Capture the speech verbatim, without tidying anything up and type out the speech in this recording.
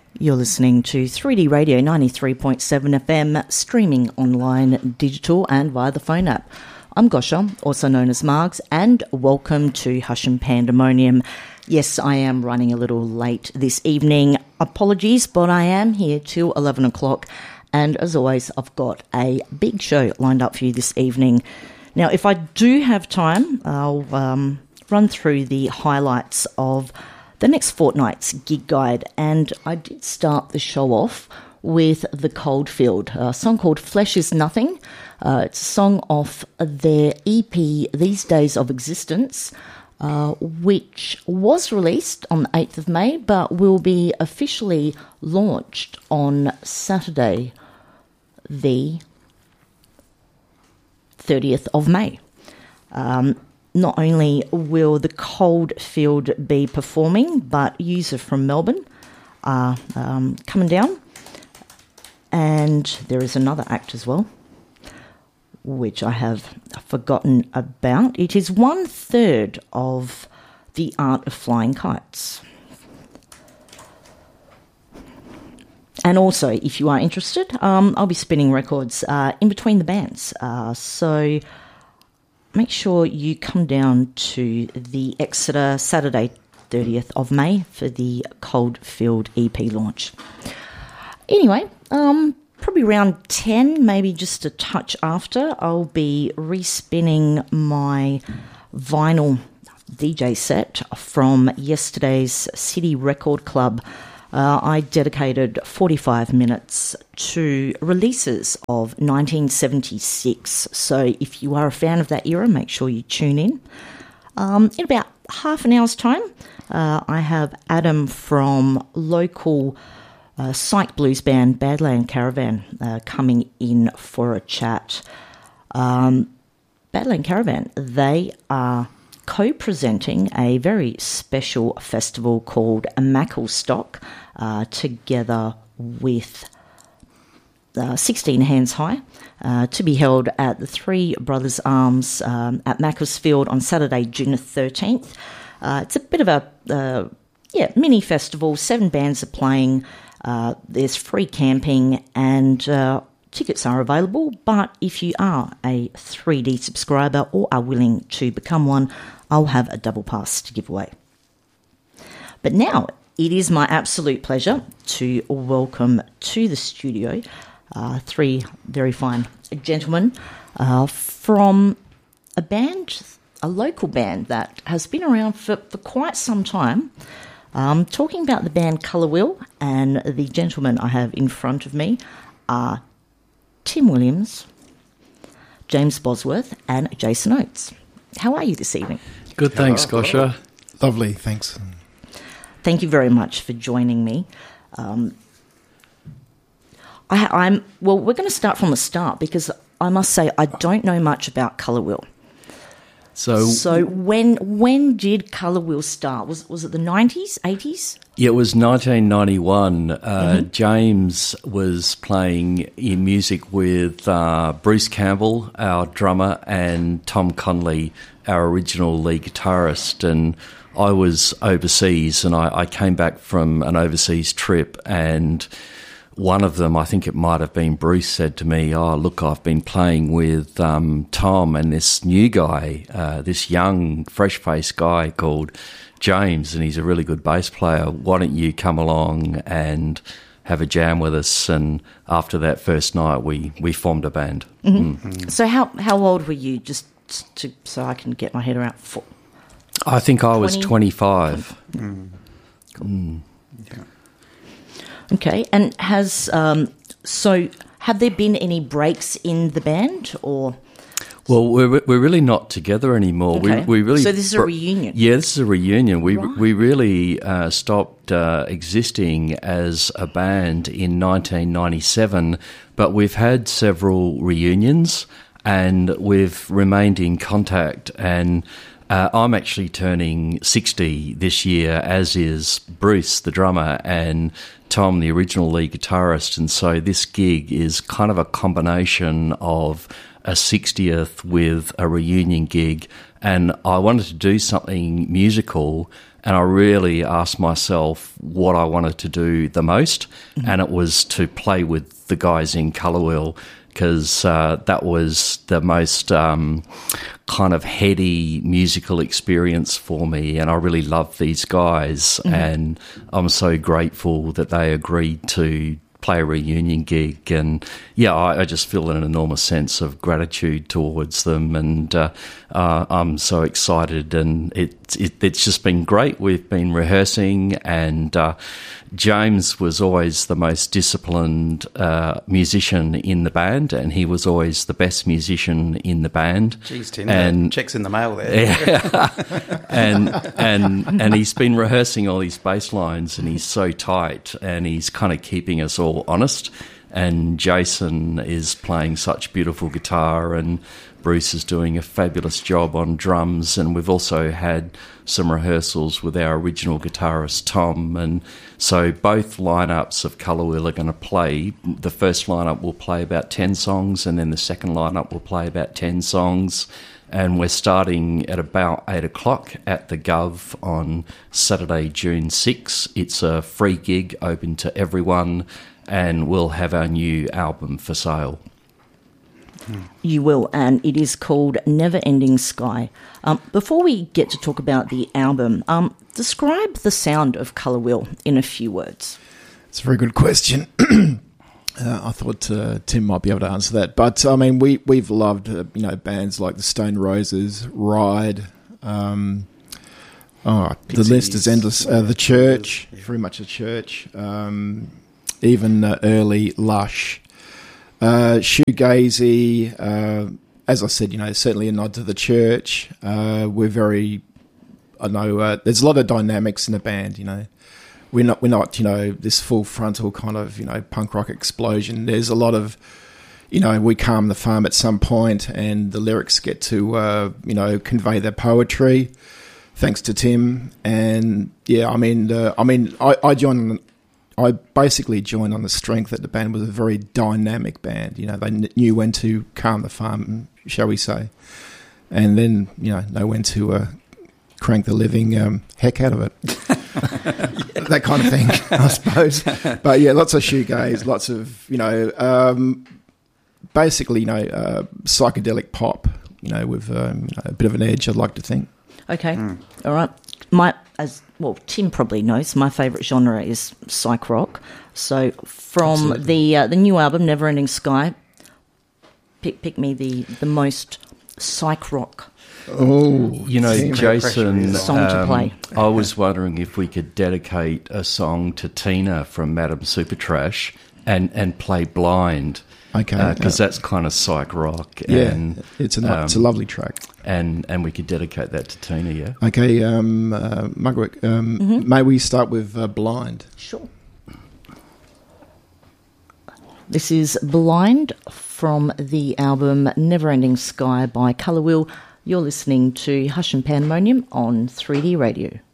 You're listening to three D Radio ninety-three point seven F M, streaming online, digital and via the phone app. I'm Gosha, also known as Margs, and welcome to Hush and Pandemonium. Yes, I am running a little late this evening. Apologies, but I am here till eleven o'clock. And as always, I've got a big show lined up for you this evening. Now, if I do have time, I'll um, run through the highlights of the next fortnight's gig guide, and I did start the show off with The Coldfield, a song called Flesh is Nothing. Uh, it's a song off their E P, These Days of Existence, uh, which was released on the eighth of May, but will be officially launched on Saturday, the thirtieth of May. Um, Not only will the Coldfield be performing, but User from Melbourne are um, coming down. And there is another act as well, which I have forgotten about. It is one third of The Art of Flying Kites. And also, if you are interested, um, I'll be spinning records uh, in between the bands. Uh, so... Make sure you come down to the Exeter Saturday thirtieth of May for the Coldfield E P launch. Anyway, um, probably around ten, maybe just a touch after, I'll be respinning my vinyl D J set from yesterday's City Record Club. Uh, I dedicated forty-five minutes to releases of nineteen seventy-six. So if you are a fan of that era, make sure you tune in. Um, in about half an hour's time, uh, I have Adam from local uh, psych blues band Badland Caravan uh, coming in for a chat. Um, Badland Caravan, they are co-presenting a very special festival called Macclesstock, uh, together with uh, sixteen Hands High, uh, to be held at the Three Brothers Arms um, at Macclesfield on Saturday, June thirteenth. Uh, it's a bit of a uh, yeah mini festival. Seven bands are playing. Uh, there's free camping and uh, tickets are available. But if you are a three D subscriber or are willing to become one, I'll have a double pass to give away. But now it is my absolute pleasure to welcome to the studio uh, three very fine gentlemen uh, from a band, a local band that has been around for, for quite some time. Um, talking about the band Colour Wheel, and the gentlemen I have in front of me are Tim Williams, James Bosworth and Jason Oates. How are you this evening? Good, thanks, Gosha. Lovely, thanks. Thank you very much for joining me. Um, I, I'm well. We're going to start from the start because I must say I don't know much about Colour Wheel. So, so when when did Colour Wheel start? Was was it the nineties, eighties? Yeah, it was nineteen ninety-one. Uh, Mm-hmm. James was playing in music with uh, Bruce Campbell, our drummer, and Tom Conley, our original lead guitarist. And I was overseas, and I, I came back from an overseas trip, and one of them, I think it might have been Bruce, said to me, oh, look, I've been playing with um, Tom and this new guy, uh, this young, fresh-faced guy called James, and he's a really good bass player. Why don't you come along and have a jam with us? And after that first night, we, we formed a band. Mm-hmm. Mm. So how how old were you, just to, so I can get my head around? For I think I was twenty twenty-five. Mm. Mm. Yeah. Okay, and has um, so have there been any breaks in the band, or? Well, we're we're really not together anymore. Okay. We we really so this is a reunion. Yeah, this is a reunion. We Right. we really uh, stopped uh, existing as a band in nineteen ninety-seven, but we've had several reunions and we've remained in contact. And uh, I'm actually turning sixty this year, as is Bruce, the drummer, and Tom, the original lead guitarist. And so this gig is kind of a combination of a sixtieth with a reunion gig and I wanted to do something musical, and I really asked myself what I wanted to do the most, mm-hmm. and it was to play with the guys in Colour Wheel, because uh, that was the most um, kind of heady musical experience for me, and I really love these guys, mm-hmm. and I'm so grateful that they agreed to play a reunion gig. And yeah, I, I just feel an enormous sense of gratitude towards them, and uh, uh, I'm so excited, and it, it it's just been great. We've been rehearsing, and uh, James was always the most disciplined uh, musician in the band, and he was always the best musician in the band. Jeez, Tim, and checks in the mail there. Yeah. and and and he's been rehearsing all these bass lines, and he's so tight, and he's kind of keeping us all honest. And Jason is playing such beautiful guitar, and Bruce is doing a fabulous job on drums, and we've also had some rehearsals with our original guitarist Tom, and so both lineups of Colour Wheel are going to play. The first lineup will play about ten songs, and then the second lineup will play about ten songs, and we're starting at about eight o'clock at the Gov on Saturday, June sixth. It's a free gig open to everyone, and we'll have our new album for sale. You will, and it is called Never Ending Sky. Um, before we get to talk about the album, um, describe the sound of Colour Wheel in a few words. It's a very good question. uh, I thought uh, Tim might be able to answer that. But, I mean, we, we've loved, uh, you know, bands like the Stone Roses, Ride, um, oh, the list is endless. Uh, the Church, yeah. Very much a Church, um, even uh, early Lush. Uh, shoegazy, uh, as I said, you know, certainly a nod to the Church. Uh, we're very, I know, uh, there's a lot of dynamics in the band, you know. We're not, we're not, you know, this full frontal kind of, you know, punk rock explosion. There's a lot of, you know, we calm the farm at some point, and the lyrics get to, uh, you know, convey their poetry, thanks to Tim. And yeah, I mean, uh, I mean, I, I joined. I basically joined on the strength that the band was a very dynamic band. You know, they knew when to calm the farm, shall we say, and then, you know, know when to uh, crank the living um, heck out of it. That kind of thing, I suppose. But yeah, lots of shoegaze, lots of, you know, um, basically, you know, uh, psychedelic pop, you know, with um, you know, a bit of an edge, I'd like to think. Okay, mm. All right. My as well, Tim probably knows my favourite genre is psych rock. So from Absolutely. the uh, the new album, Never Ending Sky, pick pick me the, the most psych rock. Oh, you know, Tim, Jason, song um, to play. I was wondering if we could dedicate a song to Tina from Madame Supertrash and and play Blind. Okay, because uh, uh, that's kind of psych rock. Yeah, and, it's a um, it's a lovely track, and and we could dedicate that to Tina. Yeah. Okay, um, uh, Margaret, um, mm-hmm. may we start with uh, Blind? Sure. This is Blind from the album Never Ending Sky by Colour Wheel. You're listening to Hush and Pandemonium on three D Radio.